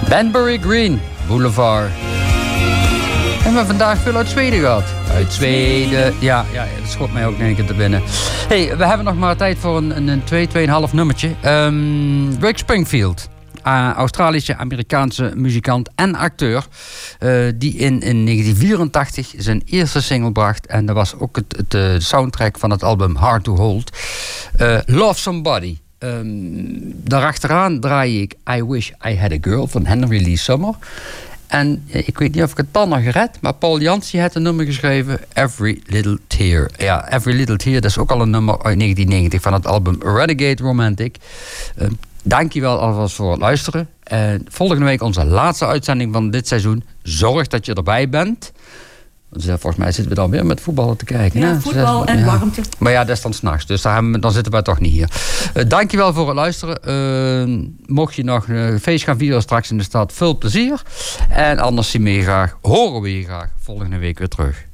Banbury Green Boulevard. En we hebben vandaag veel uit Zweden gehad. Uit Zweden. Ja, dat schot mij ook in één keer te binnen. Hey, we hebben nog maar tijd voor een 2,5 nummertje. Rick Springfield. Australische, Amerikaanse muzikant en acteur. Die in 1984 zijn eerste single bracht. En dat was ook de soundtrack van het album Hard to Hold. Love Somebody. Daarachteraan draai ik I Wish I Had a Girl van Henry Lee Summer. En ik weet niet of ik het dan nog gered, maar Paul Jansen had een nummer geschreven, Every Little Tear. Ja, Every Little Tear, dat is ook al een nummer uit 1990 van het album Renegade Romantic. Dankjewel alvast voor het luisteren. Volgende week onze laatste uitzending van dit seizoen. Zorg dat je erbij bent. Volgens mij zitten we dan weer met voetballen te kijken. Ja, voetbal en warmte. Maar ja, dat is dan 's nachts. Dus dan zitten wij toch niet hier. Dankjewel voor het luisteren. Mocht je nog een feest gaan vieren straks in de stad, veel plezier. En anders horen we je graag volgende week weer terug.